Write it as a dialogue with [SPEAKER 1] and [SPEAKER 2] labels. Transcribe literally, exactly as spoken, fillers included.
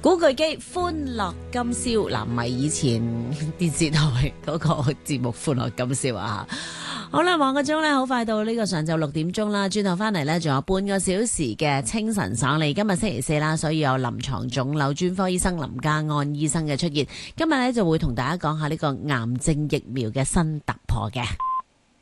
[SPEAKER 1] 古巨基歡樂今宵嗱，唔係以前電視台嗰個節目歡樂今宵啊。好啦，望個鐘咧，好快到呢個上晝六點鐘啦。轉頭翻嚟咧，仲有半個小時嘅清晨省理。今日星期四啦，所以有臨床腫瘤專科醫生林家安醫生嘅出現。今日咧就會同大家講下呢個癌症疫苗嘅新突破嘅。